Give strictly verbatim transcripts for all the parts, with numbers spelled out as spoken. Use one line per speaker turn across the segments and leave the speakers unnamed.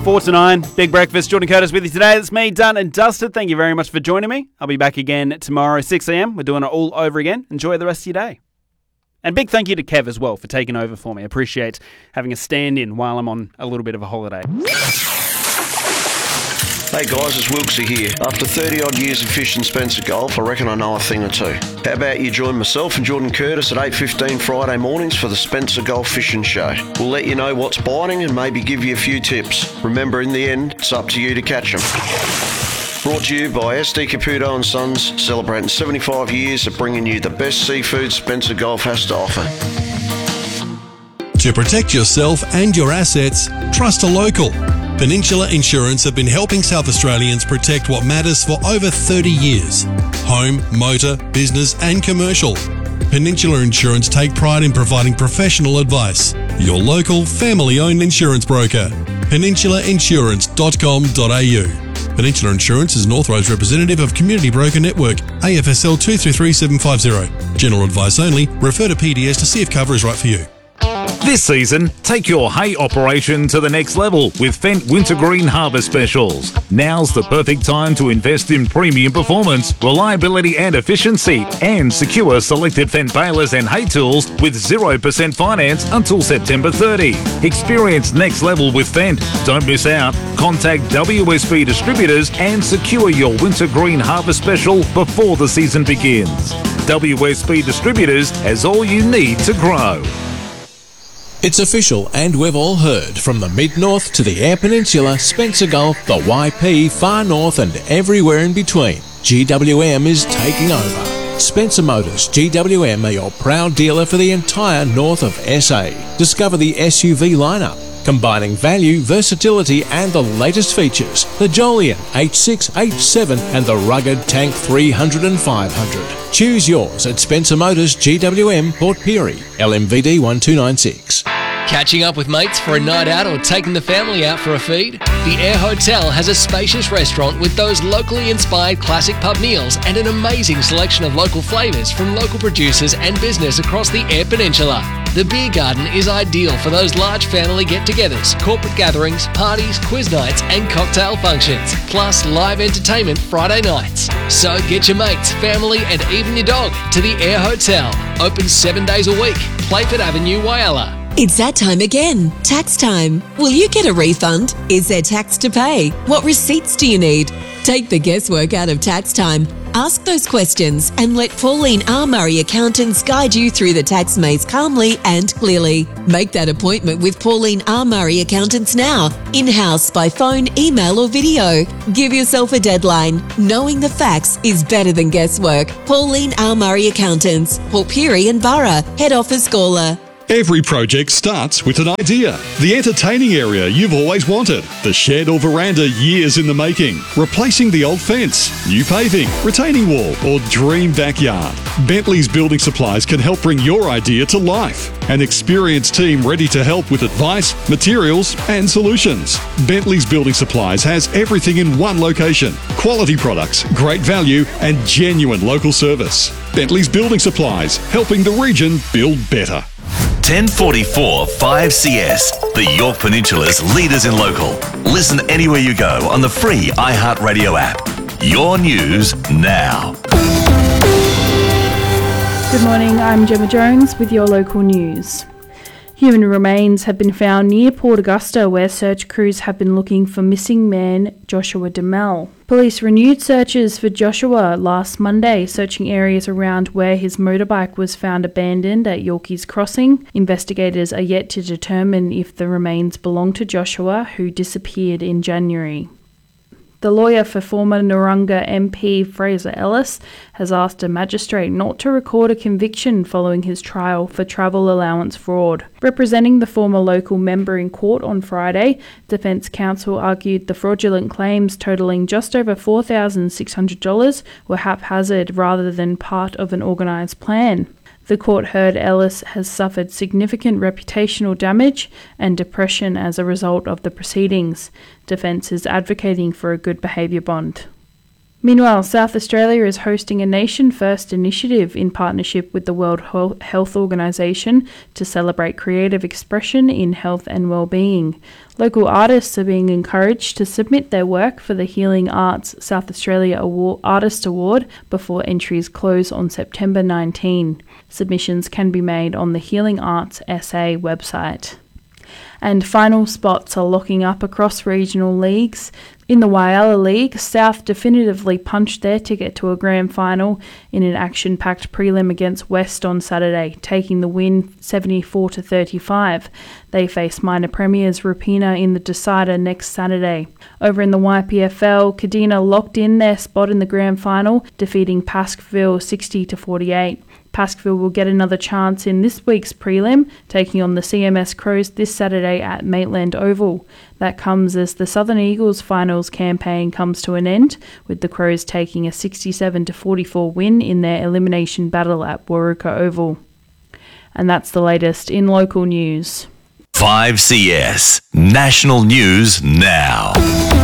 Four to nine, Big Breakfast. Jordan Curtis with you today. It's me, done and dusted. Thank you very much for joining me. I'll be back again tomorrow, six a.m. We're doing it all over again. Enjoy the rest of your day. And big thank you to Kev as well for taking over for me. I appreciate having a stand-in while I'm on a little bit of a holiday.
Hey guys, it's Wilksy here. After thirty odd years of fishing Spencer Gulf, I reckon I know a thing or two. How about you join myself and Jordan Curtis at eight fifteen Friday mornings for the Spencer Gulf Fishing Show. We'll let you know what's biting and maybe give you a few tips. Remember, in the end, it's up to you to catch them. Brought to you by S D Caputo and Sons, celebrating seventy-five years of bringing you the best seafood Spencer Gulf has to offer.
To protect yourself and your assets, trust a local. Peninsula Insurance have been helping South Australians protect what matters for over thirty years. Home, motor, business and commercial. Peninsula Insurance take pride in providing professional advice. Your local, family-owned insurance broker. peninsula insurance dot com dot a u. Peninsula Insurance is an authorised representative of Community Broker Network, A F S L two three three seven five zero. General advice only. Refer to P D S to see if cover is right for you.
This season, take your hay operation to the next level with Fendt Wintergreen Harvest Specials. Now's the perfect time to invest in premium performance, reliability and efficiency, and secure selected Fendt balers and hay tools with zero percent finance until September thirtieth. Experience next level with Fendt. Don't miss out. Contact W S B Distributors and secure your Wintergreen Harvest Special before the season begins. W S B Distributors has all you need to grow.
It's official, and we've all heard, from the Mid-North to the Eyre Peninsula, Spencer Gulf, the Y P, Far North and everywhere in between. G W M is taking over. Spencer Motors G W M are your proud dealer for the entire north of S A. Discover the S U V lineup, combining value, versatility and the latest features. The Jolion H six, H seven and the rugged Tank three hundred and five hundred. Choose yours at Spencer Motors G W M, Port Pirie, L M V D one two nine six.
Catching up with mates for a night out or taking the family out for a feed? The Eyre Hotel has a spacious restaurant with those locally inspired classic pub meals and an amazing selection of local flavours from local producers and business across the Eyre Peninsula. The beer garden is ideal for those large family get-togethers, corporate gatherings, parties, quiz nights and cocktail functions, plus live entertainment Friday nights. So get your mates, family and even your dog to the Eyre Hotel. Open seven days a week. Playford Avenue, Whyalla.
It's that time again. Tax time. Will you get a refund? Is there tax to pay? What receipts do you need? Take the guesswork out of tax time. Ask those questions and let Pauline R. Murray Accountants guide you through the tax maze calmly and clearly. Make that appointment with Pauline R. Murray Accountants now, in-house, by phone, email or video. Give yourself a deadline. Knowing the facts is better than guesswork. Pauline R. Murray Accountants, Port Pirie and Borough, Head Office Gawler.
Every project starts with an idea. The entertaining area you've always wanted. The shed or veranda years in the making. Replacing the old fence. New paving. Retaining wall. Or dream backyard. Bentley's Building Supplies can help bring your idea to life. An experienced team ready to help with advice, materials and solutions. Bentley's Building Supplies has everything in one location. Quality products, great value and genuine local service. Bentley's Building Supplies, helping the region build better.
ten forty-four five C S, the Yorke Peninsula's leaders in local. Listen anywhere you go on the free iHeartRadio app. Your news now.
Good morning, I'm Gemma Jones with your local news. Human remains have been found near Port Augusta, where search crews have been looking for missing man Joshua Demel. Police renewed searches for Joshua last Monday, searching areas around where his motorbike was found abandoned at Yorkeys Crossing. Investigators are yet to determine if the remains belong to Joshua, who disappeared in January. The lawyer for former Narungga M P Fraser Ellis has asked a magistrate not to record a conviction following his trial for travel allowance fraud. Representing the former local member in court on Friday, Defence Counsel argued the fraudulent claims totalling just over four thousand six hundred dollars were haphazard rather than part of an organised plan. The court heard Ellis has suffered significant reputational damage and depression as a result of the proceedings. Defence is advocating for a good behaviour bond. Meanwhile, South Australia is hosting a Nation First initiative in partnership with the World Health Organization to celebrate creative expression in health and well-being. Local artists are being encouraged to submit their work for the Healing Arts South Australia Award, Artist Award before entries close on September nineteenth. Submissions can be made on the Healing Arts S A website. And final spots are locking up across regional leagues. In the Whyalla League, South definitively punched their ticket to a grand final in an action-packed prelim against West on Saturday, taking the win seventy-four to thirty-five. They face minor premiers Rapina in the decider next Saturday. Over in the Y P F L, Kadina locked in their spot in the grand final, defeating Pasqueville sixty to forty-eight. Pasqueville will get another chance in this week's prelim, taking on the C M S Crows this Saturday at Maitland Oval. That comes as the Southern Eagles finals campaign comes to an end, with the Crows taking a sixty-seven to forty-four win in their elimination battle at Warruka Oval. And that's the latest in local news.
five C S National News Now.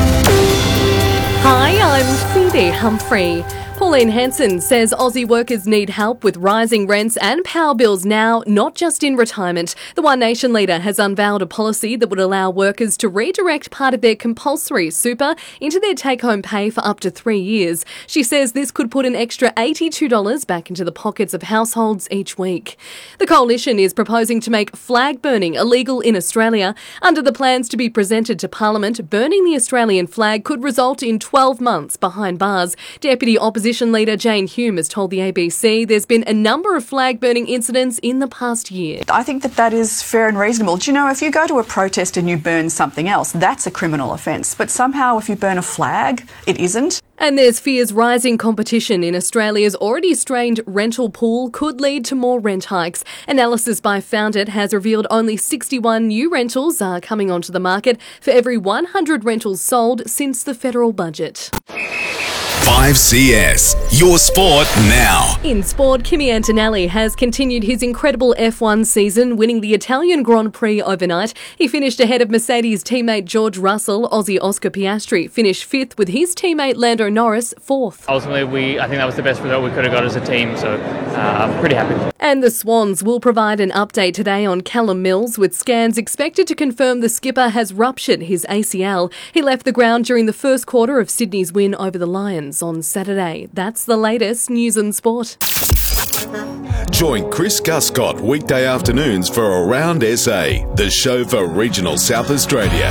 Hi, I'm Phoebe Humphrey. Pauline Hanson says Aussie workers need help with rising rents and power bills now, not just in retirement. The One Nation leader has unveiled a policy that would allow workers to redirect part of their compulsory super into their take-home pay for up to three years. She says this could put an extra eighty-two dollars back into the pockets of households each week. The coalition is proposing to make flag burning illegal in Australia. Under the plans to be presented to Parliament, burning the Australian flag could result in twelve months behind bars. Deputy Opposition Opposition leader Jane Hume has told the A B C there's been a number of flag-burning incidents in the past year.
I think that that is fair and reasonable. Do you know, if you go to a protest and you burn something else, that's a criminal offence. But somehow if you burn a flag, it isn't.
And there's fears rising competition in Australia's already strained rental pool could lead to more rent hikes. Analysis by Found It has revealed only sixty-one new rentals are coming onto the market for every one hundred rentals sold since the federal budget.
five C S, your sport now.
In sport, Kimi Antonelli has continued his incredible F one season, winning the Italian Grand Prix overnight. He finished ahead of Mercedes teammate George Russell. Aussie Oscar Piastri finished fifth with his teammate Lando Norris fourth.
Ultimately, we I think that was the best result we could have got as a team, so uh, I'm pretty happy.
And the Swans will provide an update today on Callum Mills, with scans expected to confirm the skipper has ruptured his A C L. He left the ground during the first quarter of Sydney's win over the Lions on Saturday. That's the latest news and sport.
Join Chris Guscott weekday afternoons for Around S A, the show for regional South Australia.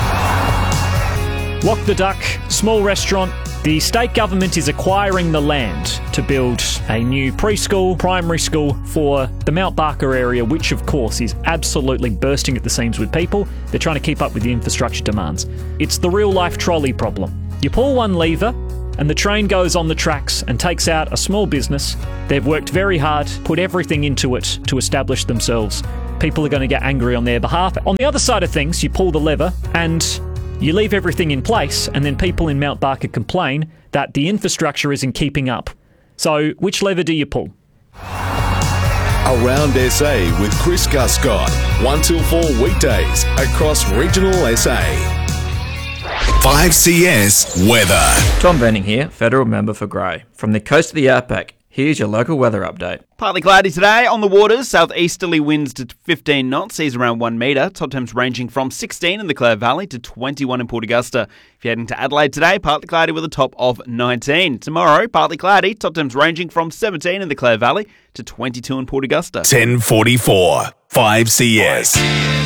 Walk the Duck, small restaurant. The state government is acquiring the land to build a new preschool, primary school for the Mount Barker area, which of course is absolutely bursting at the seams with people. They're trying to keep up with the infrastructure demands. It's the real life trolley problem. You pull one lever and the train goes on the tracks and takes out a small business. They've worked very hard, put everything into it to establish themselves. People are going to get angry on their behalf. On the other side of things, you pull the lever and you leave everything in place, and then people in Mount Barker complain that the infrastructure isn't keeping up. So which lever do you pull?
Around S A with Chris Guscott, one till four weekdays across regional S A.
five C S weather.
Tom Benning here, federal member for Grey. From the coast of the outback, here's your local weather update.
Partly cloudy today on the waters. Southeasterly winds to fifteen knots, seas around one metre. Top temps ranging from sixteen in the Clare Valley to twenty-one in Port Augusta. If you're heading to Adelaide today, partly cloudy with a top of nineteen. Tomorrow, partly cloudy, top temps ranging from seventeen in the Clare Valley to twenty-two in Port Augusta.
ten forty-four, five C S.